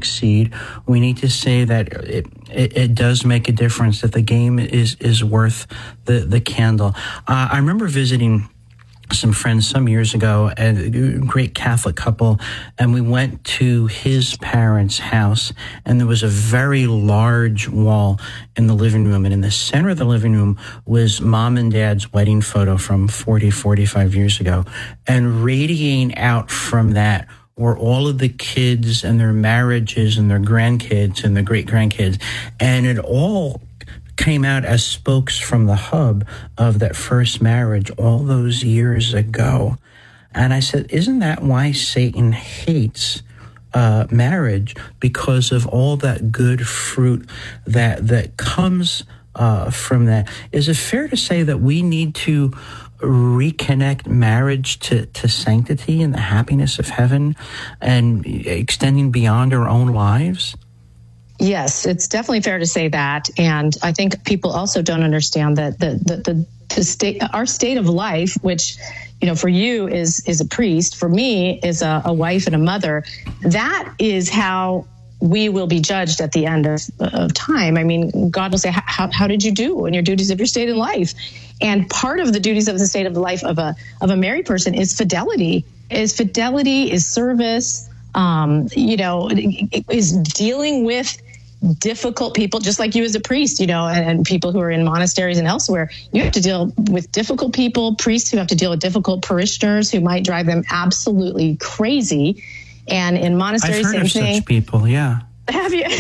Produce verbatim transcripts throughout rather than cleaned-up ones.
succeed. We need to say that it, it, it does make a difference, that the game is, is worth the, the candle. Uh, I remember visiting some friends some years ago, a great Catholic couple, and we went to his parents' house, and there was a very large wall in the living room, and in the center of the living room was mom and dad's wedding photo from forty, forty-five years ago, and radiating out from that were all of the kids and their marriages and their grandkids and their great-grandkids, and it all came out as spokes from the hub of that first marriage all those years ago. And I said, isn't that why Satan hates uh, marriage? Because of all that good fruit that that comes uh, from that. Is it fair to say that we need to reconnect marriage to, to sanctity and the happiness of heaven and extending beyond our own lives? Yes, it's definitely fair to say that. And I think people also don't understand that the the, the, the state, our state of life, which, you know, for you is is a priest, for me is a, a wife and a mother, that is how we will be judged at the end of, of time. I mean, God will say, how, how did you do in your duties of your state in life? And part of the duties of the state of the life of a of a married person is fidelity, is fidelity, is service, um, you know, is dealing with difficult people, just like you as a priest, you know, and, and people who are in monasteries and elsewhere. You have to deal with difficult people, priests who have to deal with difficult parishioners who might drive them absolutely crazy. And in monasteries, I've heard same of thing. such people, yeah. Have you?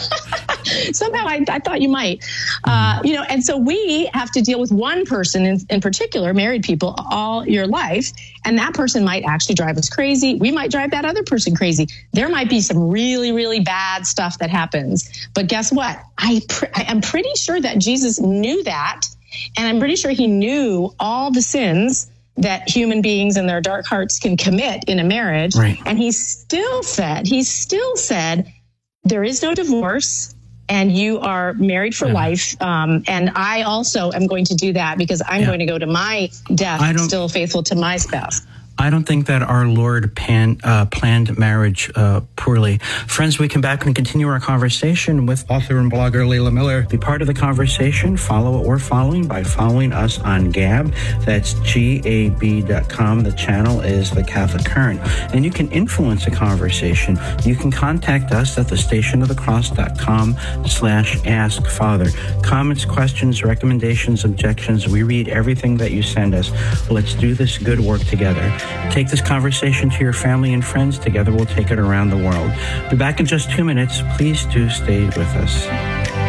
Somehow I, I thought you might. Uh, you know, and so we have to deal with one person in, in particular, married people, all your life. And that person might actually drive us crazy. We might drive that other person crazy. There might be some really, really bad stuff that happens. But guess what? I pr- I'm pretty sure that Jesus knew that. And I'm pretty sure he knew all the sins that human beings and their dark hearts can commit in a marriage. Right. And he still said, he still said, there is no divorce and you are married for yeah. life. Um, and I also am going to do that because I'm yeah. going to go to my death still faithful to my spouse. I don't think that our Lord pan, uh, planned marriage uh, poorly. Friends, we come back and continue our conversation with author and blogger Leila Miller. Be part of the conversation. Follow what we're following by following us on Gab. That's G A B dot com. The channel is The Catholic Current. And you can influence the conversation. You can contact us at the station of the cross dot com slash ask father. Comments, questions, recommendations, objections. We read everything that you send us. Let's do this good work together. Take this conversation to your family and friends. Together we'll take it around the world. Be back in just two minutes. Please do stay with us.